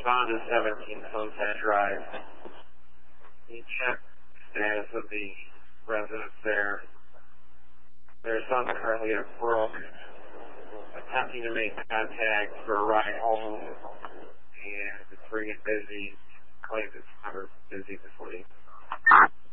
on to 17 Sunset Drive. You check the status of the residents there. Their son currently at Brook, attempting to make contact for a ride home, and it's bringing busy. Claims it's never busy this week.